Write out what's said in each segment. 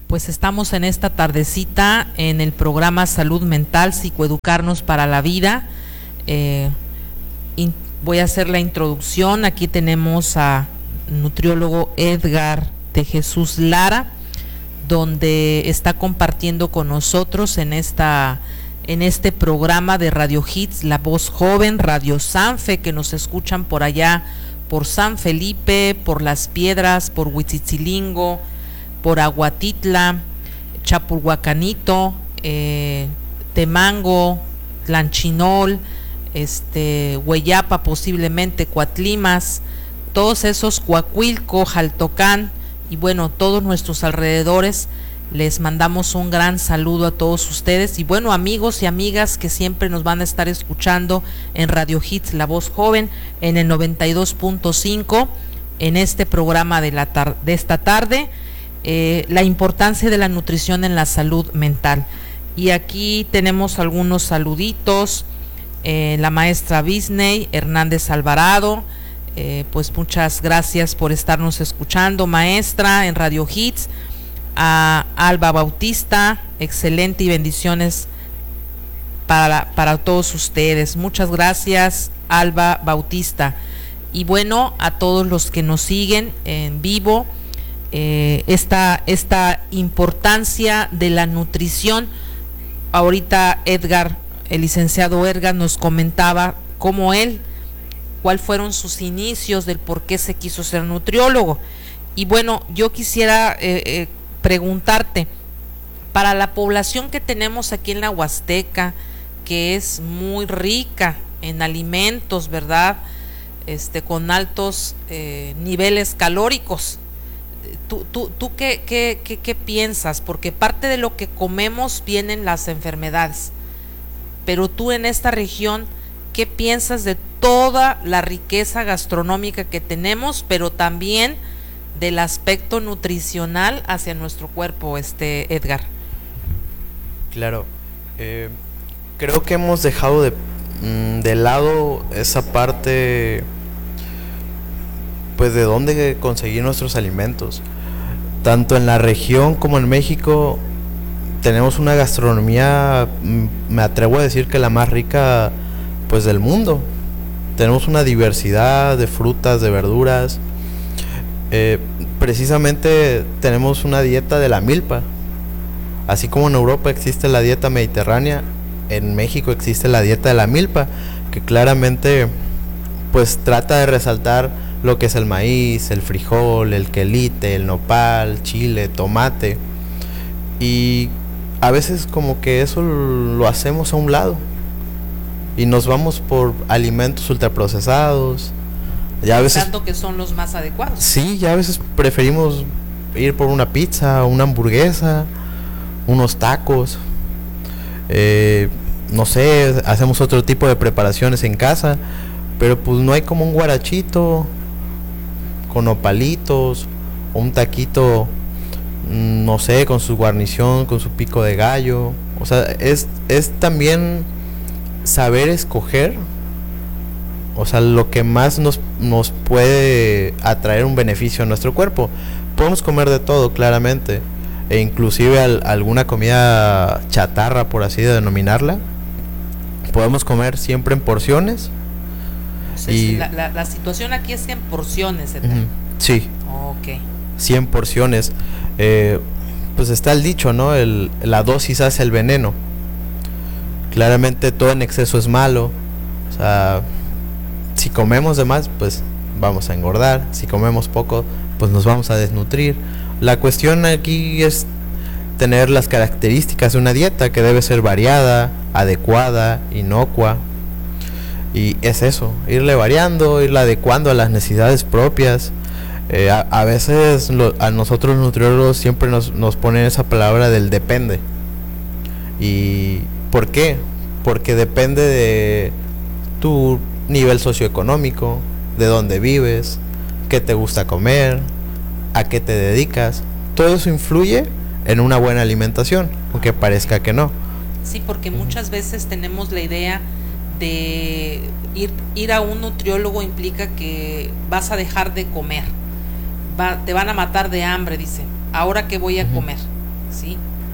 Pues estamos en esta tardecita en el programa Salud Mental, Psicoeducarnos para la Vida. Voy a hacer la introducción. Aquí tenemos a nutriólogo Edgar de Jesús Lara, donde está compartiendo con nosotros en este programa de Radio Hits, La Voz Joven, Radio Sanfe, que nos escuchan por allá, por San Felipe, por Las Piedras, por Huitzitzilingo, por Aguatitla, Chapulhuacanito, Temango, Tlanchinol, Hueyapa, posiblemente Coatlimas, todos esos, Coahuilco, Jaltocán, y bueno, todos nuestros alrededores. Les mandamos un gran saludo a todos ustedes y bueno, amigos y amigas que siempre nos van a estar escuchando en Radio Hits, La Voz Joven, en el 92.5, en este programa de esta tarde. La importancia de la nutrición en la salud mental. Y aquí tenemos algunos saluditos. La maestra Bisney Hernández Alvarado, pues muchas gracias por estarnos escuchando, maestra, en Radio Hits. A Alba Bautista, excelente y bendiciones para todos ustedes. Muchas gracias, Alba Bautista. Y bueno, a todos los que nos siguen en vivo, esta importancia de la nutrición. Ahorita Edgar, el licenciado Edgar, nos comentaba cuáles fueron sus inicios, del por qué se quiso ser nutriólogo. Y bueno, yo quisiera preguntarte, para la población que tenemos aquí en la Huasteca, que es muy rica en alimentos, ¿verdad? Con altos niveles calóricos, ¿Tú qué piensas? Porque parte de lo que comemos vienen las enfermedades, pero tú en esta región, ¿qué piensas de toda la riqueza gastronómica que tenemos, pero también del aspecto nutricional hacia nuestro cuerpo, Edgar? Claro, creo que hemos dejado de lado esa parte, pues de dónde conseguir nuestros alimentos. Tanto en la región como en México tenemos una gastronomía, me atrevo a decir que la más rica, pues, del mundo. Tenemos una diversidad de frutas, de verduras. Precisamente tenemos una dieta de la milpa. Así como en Europa existe la dieta mediterránea, en México existe la dieta de la milpa, que claramente, pues, trata de resaltar lo que es el maíz, el frijol, el quelite, el nopal, chile, tomate. Y a veces como que eso lo hacemos a un lado y nos vamos por alimentos ultraprocesados. Ya a veces, pensando que son los más adecuados. Sí, ya a veces preferimos ir por una pizza, una hamburguesa, unos tacos. No sé, hacemos otro tipo de preparaciones en casa, pero pues no hay como un guarachito con nopalitos, o un taquito, no sé, con su guarnición, con su pico de gallo. O sea, es también saber escoger, o sea, lo que más nos puede atraer un beneficio a nuestro cuerpo. Podemos comer de todo, claramente, e inclusive alguna comida chatarra, por así denominarla. Podemos comer siempre en porciones. Y la situación aquí es en porciones, ¿verdad? Sí. Okay. 100 porciones. Pues está el dicho, ¿no? La dosis hace el veneno. Claramente todo en exceso es malo. O sea, si comemos de más, pues vamos a engordar. Si comemos poco, pues nos vamos a desnutrir. La cuestión aquí es tener las características de una dieta, que debe ser variada, adecuada, inocua. Y es eso, irle variando, irle adecuando a las necesidades propias. A veces a nosotros los nutriólogos siempre nos ponen esa palabra del depende. ¿Y por qué? Porque depende de tu nivel socioeconómico, de dónde vives, qué te gusta comer, a qué te dedicas. Todo eso influye en una buena alimentación, aunque parezca que no. Sí, porque muchas veces tenemos la idea de ir a un nutriólogo implica que vas a dejar de comer, te van a matar de hambre, dice. ¿Ahora qué voy a comer? ¿sí?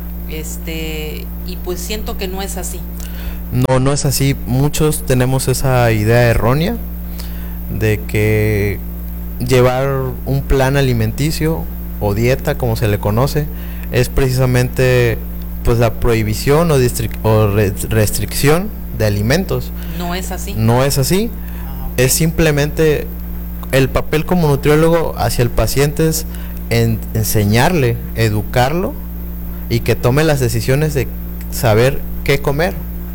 Y pues siento que no es así. No, no es así. Muchos tenemos esa idea errónea de que llevar un plan alimenticio o dieta, como se le conoce, es precisamente pues la prohibición o restricción de alimentos. No es así. No es así. Es simplemente el papel como nutriólogo hacia el paciente es enseñarle, educarlo y que tome las decisiones de saber qué comer,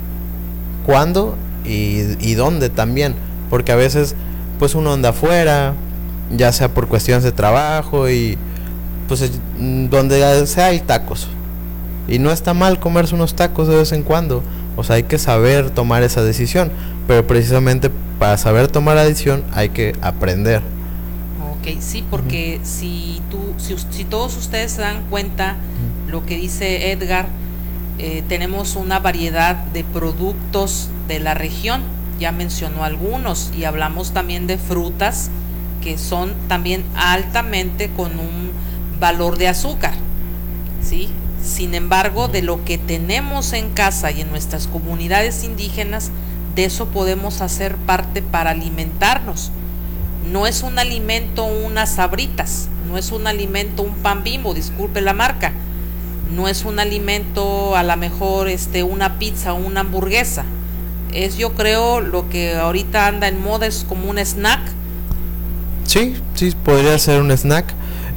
cuándo y dónde también, porque a veces pues uno anda afuera, ya sea por cuestiones de trabajo y pues donde sea hay tacos y no está mal comerse unos tacos de vez en cuando, o sea, hay que saber tomar esa decisión, pero precisamente para saber tomar la decisión hay que aprender. Ok, sí, porque si todos ustedes se dan cuenta, lo que dice Edgar, tenemos una variedad de productos de la región, ya mencionó algunos, y hablamos también de frutas que son también altamente con un valor de azúcar, ¿sí? Sin embargo, de lo que tenemos en casa y en nuestras comunidades indígenas, de eso podemos hacer parte para alimentarnos. No es un alimento unas sabritas, no es un alimento un pan Bimbo, disculpe la marca, no es un alimento a lo mejor una pizza o una hamburguesa. Es, yo creo, lo que ahorita anda en moda, es como un snack. Sí, sí, podría ser un snack.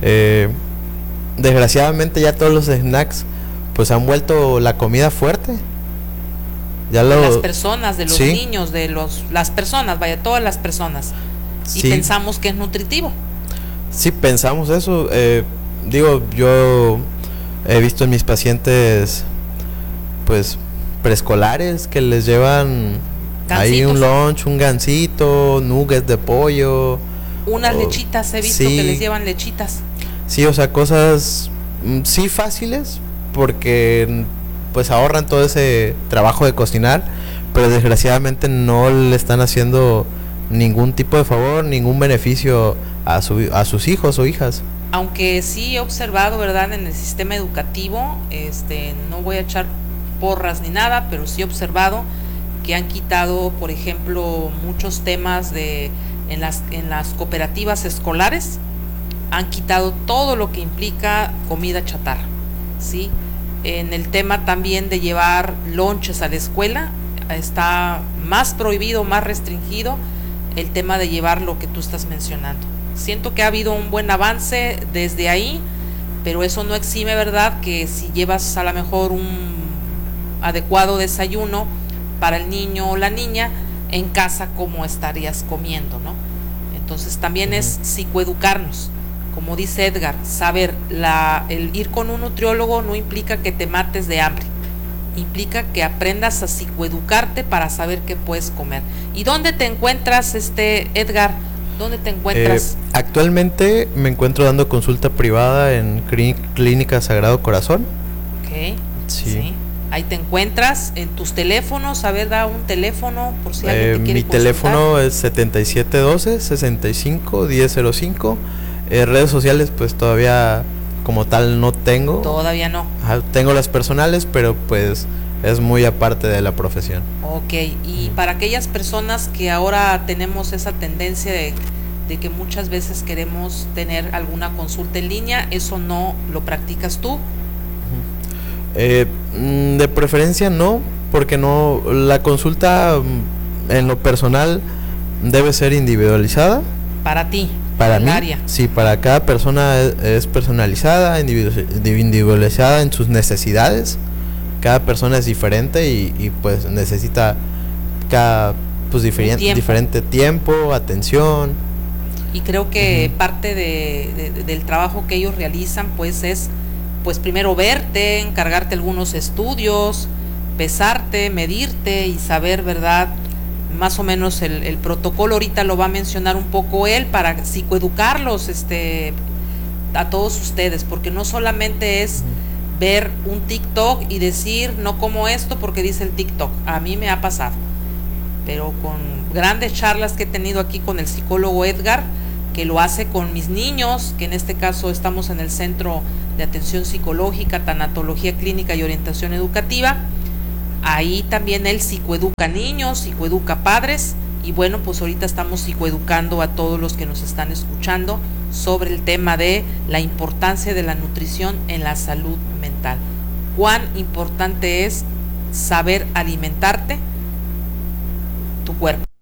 Desgraciadamente ya todos los snacks pues han vuelto la comida fuerte. Ya de las personas, de los niños, de las personas, vaya, todas las personas. Y pensamos que es nutritivo. Sí, pensamos eso. Digo, yo he visto en mis pacientes pues preescolares que les llevan ahí un lunch, un gansito, nuggets de pollo, unas lechitas, he visto que les llevan lechitas. Sí, o sea, cosas sí fáciles, porque pues ahorran todo ese trabajo de cocinar, pero desgraciadamente no le están haciendo ningún tipo de favor, ningún beneficio a sus hijos o hijas. Aunque sí he observado, ¿verdad?, en el sistema educativo, no voy a echar porras ni nada, pero sí he observado que han quitado, por ejemplo, muchos temas en las cooperativas escolares, han quitado todo lo que implica comida chatarra, ¿sí? En el tema también de llevar lonches a la escuela, está más prohibido, más restringido el tema de llevar lo que tú estás mencionando. Siento que ha habido un buen avance desde ahí, pero eso no exime, ¿verdad?, que si llevas a lo mejor un adecuado desayuno para el niño o la niña, en casa cómo estarías comiendo, ¿no? Entonces también es psicoeducarnos. Como dice Edgar, saber, el ir con un nutriólogo no implica que te mates de hambre, implica que aprendas a psicoeducarte para saber qué puedes comer. ¿Y dónde te encuentras, Edgar? ¿Dónde te encuentras? Actualmente me encuentro dando consulta privada en Clínica Sagrado Corazón. Ok, sí. Ahí te encuentras en tus teléfonos. A ver, da un teléfono por si alguien te quiere mi teléfono es 7712-65-1005. Redes sociales pues todavía como tal no tengo. Todavía no. Tengo las personales, pero pues es muy aparte de la profesión. Ok, y para aquellas personas que ahora tenemos esa tendencia de que muchas veces queremos tener alguna consulta en línea, ¿eso no lo practicas tú? De preferencia no, porque no, la consulta en lo personal debe ser individualizada. Para ti. Para mí, área. Sí, para cada persona es personalizada, individualizada en sus necesidades. Cada persona es diferente y pues necesita cada pues diferente tiempo, atención. Y creo que parte del trabajo que ellos realizan pues es pues primero verte, encargarte algunos estudios, pesarte, medirte y saber, ¿verdad?, más o menos el protocolo. Ahorita lo va a mencionar un poco él para psicoeducarlos a todos ustedes, porque no solamente es ver un TikTok y decir no como esto porque dice el TikTok. A mí me ha pasado, pero con grandes charlas que he tenido aquí con el psicólogo Edgar, que lo hace con mis niños, que en este caso estamos en el Centro de Atención Psicológica, Tanatología Clínica y Orientación Educativa. Ahí también él psicoeduca niños, psicoeduca padres, y bueno, pues ahorita estamos psicoeducando a todos los que nos están escuchando sobre el tema de la importancia de la nutrición en la salud mental. Cuán importante es saber alimentarte tu cuerpo.